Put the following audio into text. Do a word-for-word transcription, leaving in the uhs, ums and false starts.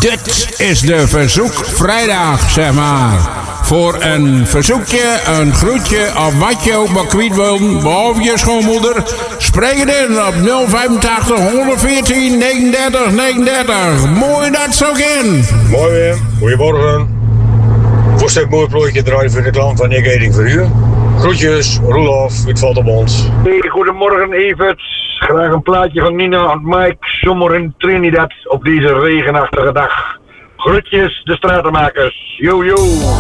dit is de verzoekvrijdag, zeg maar. Voor een verzoekje, een groetje of wat je ook maar kwijt wil, behalve je schoonmoeder, spreek het in op nul vijfentachtig honderdveertien negenendertig negenendertig. Mooi dat zo in. Mooi weer, goedemorgen. Voor een mooi plooitje draaien voor de klant van Nick Eding voor u. Groetjes, Roelof, het valt op ons. Hey, goedemorgen Evert. Graag een plaatje van Nina en Mike, zomer in Trinidad op deze regenachtige dag. Groetjes, de stratenmakers. Yo, yo.